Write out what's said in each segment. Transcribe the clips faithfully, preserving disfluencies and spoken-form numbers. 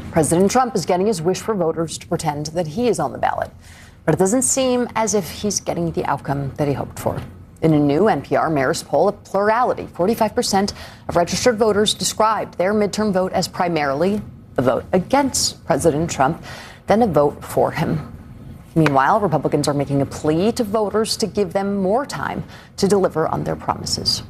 President Trump is getting his wish for voters to pretend that he is on the ballot. But it doesn't seem as if he's getting the outcome that he hoped for. In a new N P R Marist poll, a plurality, forty-five percent of registered voters described their midterm vote as primarily a vote against President Trump than a vote for him. Meanwhile, Republicans are making a plea to voters to give them more time to deliver on their promises.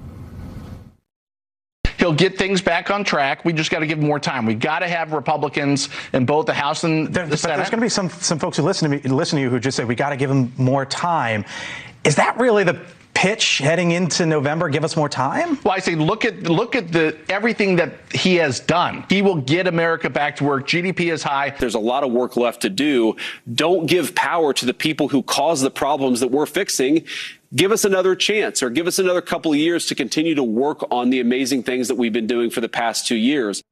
He'll get things back on track. We just got to give him more time. We got to have Republicans in both the House and there, the Senate. There's going to be some some folks who listen to me, listen to you, who just say we got to give him more time. Is that really the pitch heading into November? Give us more time? Well, I say look at look at the everything that he has done. He will get America back to work. G D P is high. There's a lot of work left to do. Don't give power to the people who cause the problems that we're fixing. Give us another chance, or give us another couple of years to continue to work on the amazing things that we've been doing for the past two years.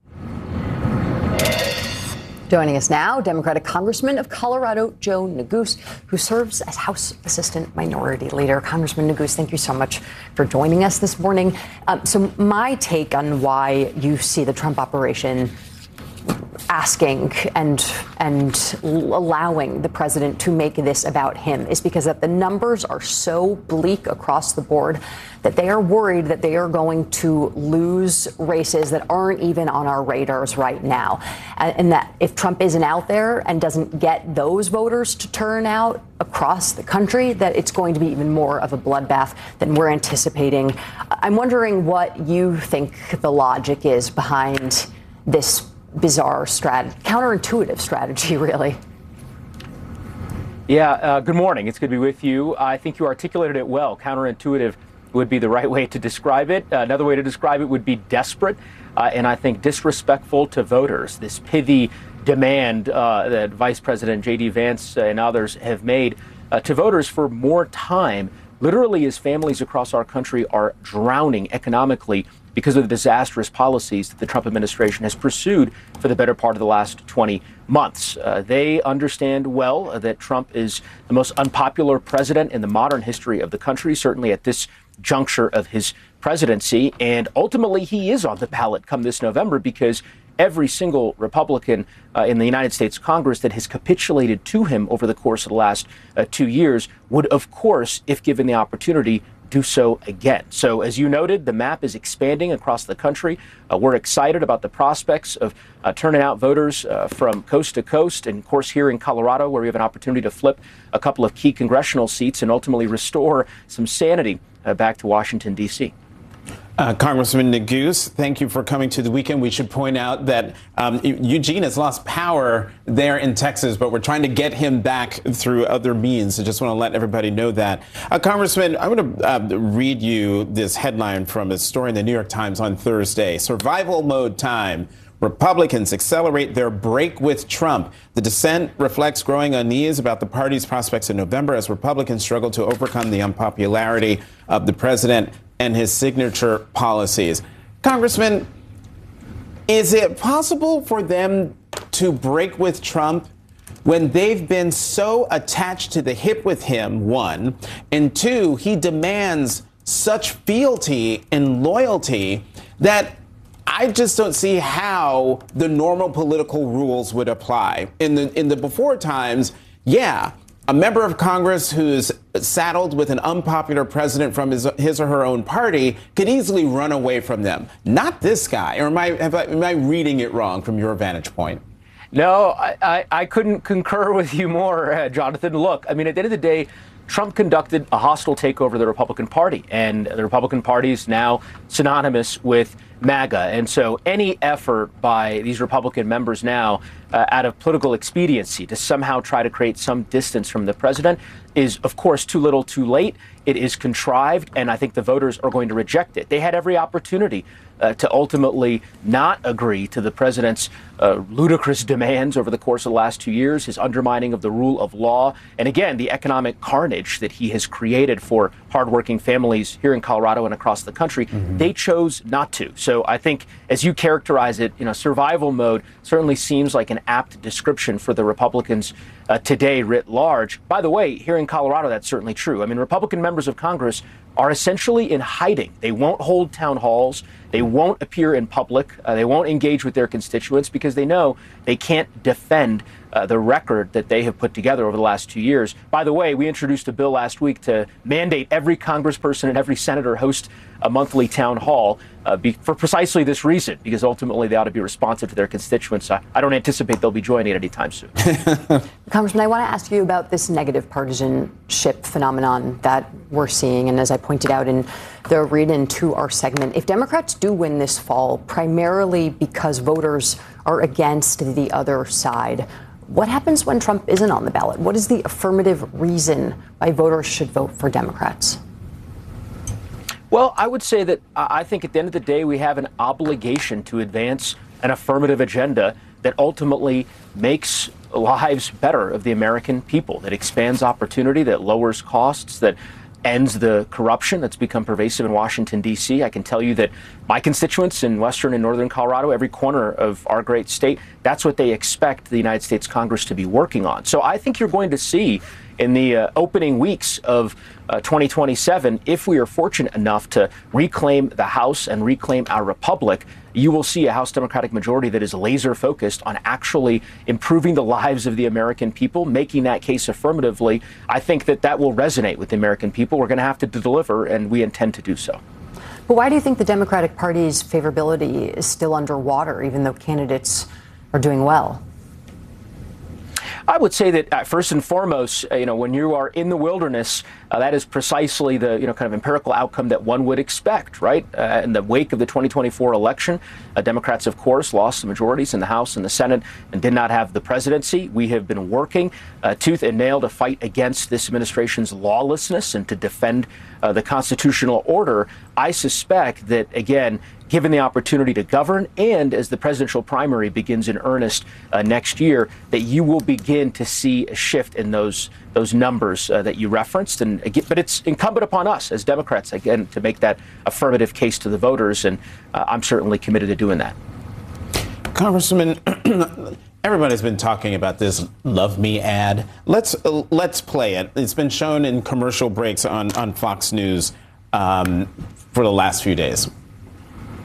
Joining us now, Democratic Congressman of Colorado, Joe Neguse, who serves as House Assistant Minority Leader. Congressman Neguse, thank you so much for joining us this morning. Um, so my take on why you see the Trump operation asking and and allowing the president to make this about him is because that the numbers are so bleak across the board that they are worried that they are going to lose races that aren't even on our radars right now. And that if Trump isn't out there and doesn't get those voters to turn out across the country, that it's going to be even more of a bloodbath than we're anticipating. I'm wondering what you think the logic is behind this bizarre strategy, counterintuitive strategy, really. Yeah, uh, good morning. It's good to be with you. I think you articulated it well. Counterintuitive would be the right way to describe it. Uh, another way to describe it would be desperate, uh, and I think disrespectful to voters. This pithy demand uh, that Vice President J D. Vance and others have made uh, to voters for more time, literally as families across our country are drowning economically because of the disastrous policies that the Trump administration has pursued for the better part of the last twenty months. Uh, they understand well uh, that Trump is the most unpopular president in the modern history of the country, certainly at this juncture of his presidency. And ultimately, he is on the ballot come this November because every single Republican uh, in the United States Congress that has capitulated to him over the course of the last uh, two years would, of course, if given the opportunity, do so again. So as you noted, the map is expanding across the country. Uh, we're excited about the prospects of uh, turning out voters uh, from coast to coast. And of course, here in Colorado, where we have an opportunity to flip a couple of key congressional seats and ultimately restore some sanity uh, back to Washington, D C. Uh, Congressman Neguse, thank you for coming to the weekend. We should point out that um, Eugene has lost power there in Texas, but we're trying to get him back through other means. I just want to let everybody know that. Uh, Congressman, I'm going to uh, read you this headline from a story in the New York Times on Thursday. Survival mode time. Republicans accelerate their break with Trump. The dissent reflects growing unease about the party's prospects in November as Republicans struggle to overcome the unpopularity of the president and his signature policies. Congressman, is it possible for them to break with Trump when they've been so attached to the hip with him, one, and two, he demands such fealty and loyalty that I just don't see how the normal political rules would apply. In the in the before times, yeah, a member of Congress who's saddled with an unpopular president from his his or her own party could easily run away from them. Not this guy. Or am I, have I am I reading it wrong from your vantage point? No, I, I, I couldn't concur with you more, uh, Jonathan. Look, I mean, at the end of the day, Trump conducted a hostile takeover of the Republican Party, and the Republican Party is now synonymous with MAGA. And so any effort by these Republican members now uh, out of political expediency to somehow try to create some distance from the president is, of course, too little too late. It is contrived, and I think the voters are going to reject it. They had every opportunity uh, to ultimately not agree to the president's uh, ludicrous demands over the course of the last two years, his undermining of the rule of law, and again, the economic carnage that he has created for hardworking families here in Colorado and across the country. Mm-hmm. They chose not to. So I think, as you characterize it, you know, survival mode certainly seems like an apt description for the Republicans uh, today writ large. By the way, here in Colorado, that's certainly true. I mean, Republican members of Congress are essentially in hiding. They won't hold town halls. They won't appear in public. Uh, they won't engage with their constituents because they know they can't defend uh, the record that they have put together over the last two years. By the way, we introduced a bill last week to mandate every congressperson and every senator host a monthly town hall uh, be, for precisely this reason, because ultimately they ought to be responsive to their constituents. I, I don't anticipate they'll be joining it anytime soon. Congressman, I want to ask you about this negative partisanship phenomenon that we're seeing. And as I pointed out in the read-in to our segment, if Democrats do win this fall, primarily because voters are against the other side, what happens when Trump isn't on the ballot? What is the affirmative reason why voters should vote for Democrats? Well, I would say that I think at the end of the day, we have an obligation to advance an affirmative agenda that ultimately makes lives better of the American people, that expands opportunity, that lowers costs, that ends the corruption that's become pervasive in Washington, D C. I can tell you that my constituents in western and northern Colorado, every corner of our great state, that's what they expect the United States Congress to be working on. So I think you're going to see in the uh, opening weeks of uh, twenty twenty-seven, if we are fortunate enough to reclaim the House and reclaim our republic, you will see a House Democratic majority that is laser focused on actually improving the lives of the American people, making that case affirmatively. I think that that will resonate with the American people. We're going to have to deliver, and we intend to do so. But why do you think the Democratic Party's favorability is still underwater, even though candidates are doing well? I would say that uh, first and foremost, uh, you know, when you are in the wilderness, uh, that is precisely the, you know, kind of empirical outcome that one would expect, right? Uh, in the wake of the twenty twenty-four election, uh, Democrats, of course, lost the majorities in the House and the Senate and did not have the presidency. We have been working uh, tooth and nail to fight against this administration's lawlessness and to defend uh, the constitutional order. I suspect that, again, given the opportunity to govern and as the presidential primary begins in earnest uh, next year, that you will begin to see a shift in those those numbers uh, that you referenced. And again, but it's incumbent upon us as Democrats, again, to make that affirmative case to the voters. And uh, I'm certainly committed to doing that. Congressman, everybody's been talking about this "Love Me" ad. Let's uh, let's play it. It's been shown in commercial breaks on, on Fox News um, for the last few days.